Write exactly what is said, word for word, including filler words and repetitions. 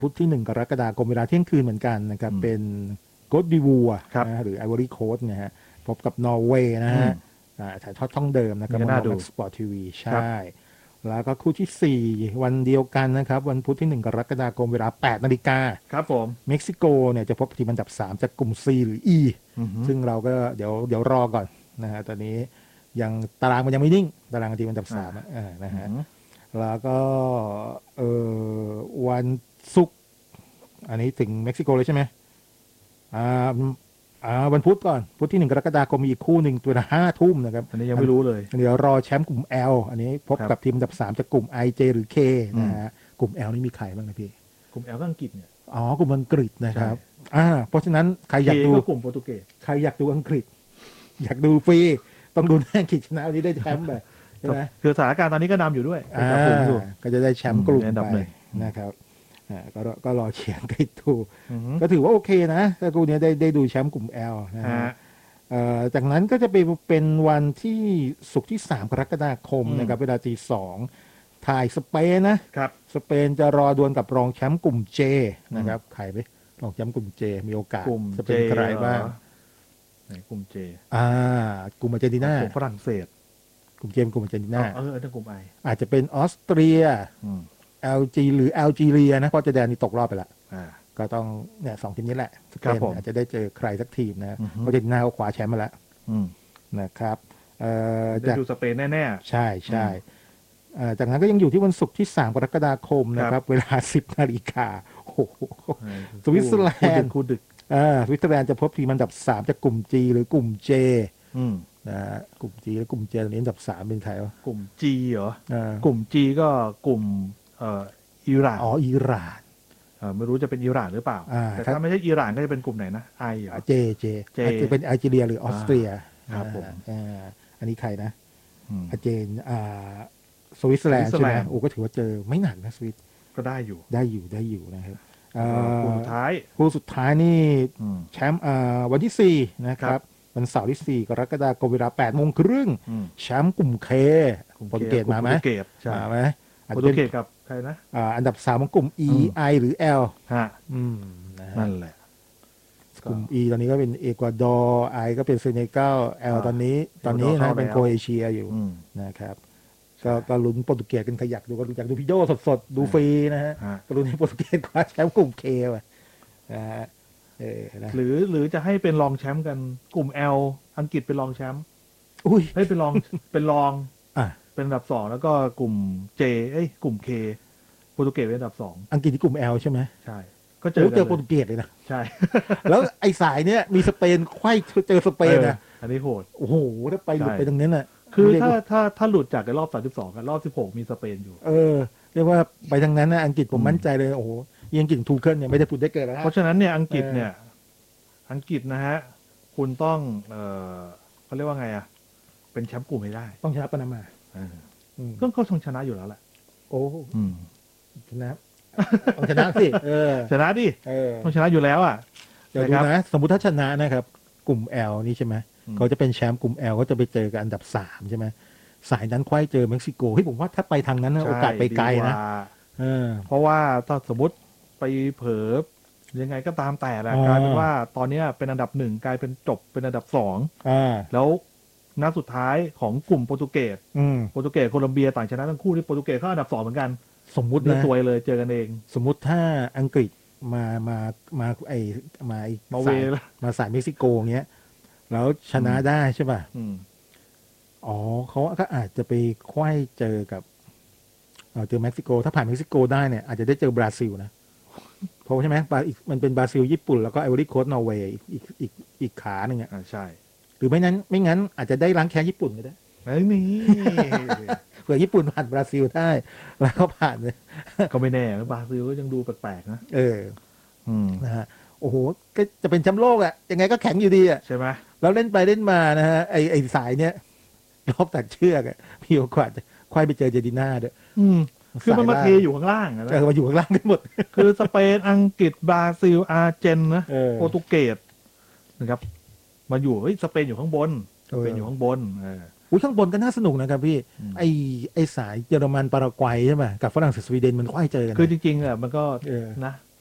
พุธที่หนึ่งกรกฎาคมเวลาเที่ยงคืนเหมือนกันนะครับเป็นโกดดิวัวนะหรือไอวอรี่โคสต์นะฮะพบกับนอร์เวย์นะฮะถ่ายทอดช่องเดิมนะครับบนสปอร์ตทีวีใช่แล้วก็คู่ที่สี่วันเดียวกันนะครับวันพุธที่หนึ่งกรกฎาคมเวลาแปดนาฬิกาครับผมเม็กซิโกเนี่ยจะพบทีมอันดับสามจากกลุ่ม C หรือ E ซึ่งเราก็เดี๋ยวเดี๋ยวรอก่อนนะฮะตอนนี้ยังตารางมันยังไม่นิ่งตารางทีมอันดับสามนะฮะแล้วก็เออวันศุกร์อันนี้ถึงเม็กซิโกเลยใช่ไหมอ่าอ่าวันพุธก่อนพุธที่หนึ่งกรกฎาคมมีอีกคู่หนึ่งตัวละห้าทุ่มนะครับอันนี้ยังไม่รู้เลยเดี๋ยวรอแชมป์กลุ่ม L อันนี้พบกับทีมอันดับสามจากกลุ่ม I J หรือ K นะฮะกลุ่ม L นี่มีใครบ้างนะพี่กลุ่ม L ก็อังกฤษเนี่ยอ๋อกลุ่มอังกฤษนะครับอ่าเพราะฉะนั้นใครอยากดูกลุ่มโปรตุเกสใครอยากดูอังกฤษอยากดูฟรีต้องดูอังกฤษชนะวันนี้ได้แชมป์ไปใช่ไหมคือสถานการณ์ตอนนี้ก็นำอยู่ด้วยอ่าก็จะได้แชมป์กลุ่มไปนะครับก็ก็รอเชียร์กันดูก็ถือว่าโอเคนะถ้ากูเนี้ยได้ได้ดูแชมป์กลุ่ม L นะฮะจากนั้นก็จะไปเป็นวันที่ศุกร์ที่สามกรกฎาคมนะครับเวลาตีสองถ่ายสเปนนะครับสเปนจะรอดวลกับรองแชมป์กลุ่ม J นะครับใครไปรองแชมป์กลุ่ม J มีโอกาสจะเป็นใครบ้างในกลุ่ม J อ่ากลุ่มอาร์เจนตินากลุ่มฝรั่งเศสกลุ่ม J กลุ่มอาร์เจนตินาเออในกลุ่ม I อาจจะเป็นออสเตรีย แอล จี หรือแอลจีเรียนะเพราะจะแดนนี่ตกรอบไปละก็ต้องเนี่ยสองทีมนี้แหละสเปนอาจจะได้เจอใครสักทีมนะเพราะอาร์เจนตินาเขาคว้าแชมป์มาแล้วนะครับจะดูสเปนแน่ๆใช่ใช่จากนั้นก็ยังอยู่ที่วันศุกร์ที่สามกรกฎาคมนะครับเวลาสิบนาฬิกาโอ้โหสวิตเซอร์แลนด์คู่ดึกสวิตเซอร์แลนด์จะพบทีมอันดับสามจากกลุ่ม G หรือกลุ่ม J นะกลุ่ม G และกลุ่ม J ตอนนี้อันดับสามเป็นใครวะกลุ่ม G เหรอกลุ่ม G ก็กลุ่มเอ่ออิหร่านอ๋ออิหร่านเออไม่รู้จะเป็นอิหร่านหรือเปล่าแต่ถ้าไม่ใช่อิหร่านก็จะเป็นกลุ่มไหนนะไอเหรอเจเจจะเป็นอัลจีเรียหรือออสเตรียครับผมอันนี้ใครนะอาร์เจนอ่าสวิตเซอร์แลนด์ใช่ไหมโอ้ก็ถือว่าเจอไม่หนักนะสวิตก็ได้อยู่ได้อยู่ได้อยู่นะครับคู่สุดท้ายคู่สุดท้ายนี่แชมป์วันที่สี่นะครับวันเสาร์ที่สี่กรกฎาคมเวลาแปดโมงครึ่งแชมป์กลุ่มเคโปรตุเกสมาไหมมาไหมโปรตุเกสกับใครนะอ่าอันดับสามของกลุ่ม E I หรือ L ฮะอืมนั่นแหละกลุ่ม E ตอนนี้ก็เป็นเอกวาดอร์ I ก็เป็นเซเนกัล L ตอนนี้ตอนนี้นะเป็นโครเอเชียอยู่นะครับก็ก็ลุ้นโปรตุเกสกันขยักดูก็อยากดูพี่โจสดๆดูฟรีนะฮะก็ลุ้นให้โปรตุเกสคว้าแชมป์กลุ่ม K ไปนะฮะเออหรือหรือจะให้เป็นรองแชมป์กันกลุ่ม L อังกฤษเป็นรองแชมป์อุ้ยให้เป็นรองเป็นรองอ่ะเป็นอันดับสองแล้วก็กลุ่ม J เอ้ยกลุ่ม K โปรตุเกสเป็นอันดับสองอังกฤษที่กลุ่ม L ใช่ไหมใช่ก็เจอเจอโปรตุเกสเลยนะใช่แล้วไอ้สายเนี้ยมีสเปนไขว้เจอสเปนนะอันนี้โหดโอ้โหถ้าไปหลุดไปตรงนี้น่ะคือถ้าถ้าถ้าหลุดจากในรอบสามสิบสองกับรอบสิบหกมีสเปนอยู่เออเรียกว่าไปทางนั้นนะอังกฤษผมมั่นใจเลยโอ้โหยังกิ่งทูเคิลเนี่ยไม่ได้พูดได้เกินแล้วเพราะฉะนั้นเนี่ยอังกฤษเนี่ยอังกฤษนะฮะคุณต้องเออเขาเรียกว่าไงอ่ะเป็นแชมป์กลุ่มให้ได้ต้องชนะปานามาก็เขาต้องชนะอยู่แล้วแหละโอ้ชนะต้องชนะสิเออชนะดิต้องชนะอยู่แล้วอ่ะเดี๋ยวดูนะสมมุติถ้าชนะนะครับกลุ่ม L นี่ใช่ไหมเขาจะเป็นแชมป์กลุ่ม L ก็จะไปเจอกับอันดับสามใช่ไหมสายนั้นไขว้เจอเม็กซิโกเฮ้ยผมว่าถ้าไปทางนั้นโอกาสไปไกลนะเพราะว่าถ้าสมมติไปเผลอยังไงก็ตามแต่แหละกลายเป็นว่าตอนนี้เป็นอันดับหนึ่งกลายเป็นจบเป็นอันดับสองแล้วนัดสุดท้ายของกลุ่มโปรตุเกสโปรตุเกสโคลอมเบียต่างชนะทั้งคู่ที่โปรตุเกสเข้าอันดับสองเหมือนกันสมมุตินะสวยเลยเจอกันเองสมมุติถ้าอังกฤษมามามาไอมามาเวมาสายเม็กซิโกเงี้ยแล้วชนะได้ใช่ป่ะอ๋อเขาก็อาจจะไปไขว้เจอกับเจอเม็กซิโกถ้าผ่านเม็กซิโกได้เนี่ยอาจจะได้เจอบราซิลนะเพราะใช่ไหมมันเป็นบราซิลญี่ปุ่นแล้วก็ไอวอรี่โคสต์นอร์เวย์อีกอีกอีกขาหนึ่งอ่ะใช่หรือไม่นั้นไม่งั้นอาจจะได้ล้างแค้นญี่ปุ่นก็ได้ไม่มีเผื่อญี่ปุ่นผ่านบราซิลได้แล้วก็ผ่านเลยก็ไม่แน่บราซิลก็ยังดูแปลกๆนะเออนะฮะโอ้โหก็จะเป็นแชมป์โลกอ่ะยังไงก็แข็งอยู่ดีอ่ะใช่ไหมแล้วเล่นไปเล่นมานะฮะไอไอสายเนี้ยรอบตัดเชือกมีโอกาสควายไปเจอเจดิน่าด้วยคือมันมาเทอยู่ข้างล่างนะเออมาอยู่ข้างล่างกันหมดคือสเปนอังกฤษบราซิลอาร์เจนนะโปรตุเกสนะครับมาอยู่เฮ้ยสเปนอยู่ข้างบนสเปนอยู่ข้างบนเอออุ้ยข้างบนก็น่าสนุกนะครับพี่ไอไอสายเยอรมันปารากวัยใช่ไหมกับฝรั่งเศสสวีเดนมันควายเจอกันคือจริงๆอ่ะมันก็นะ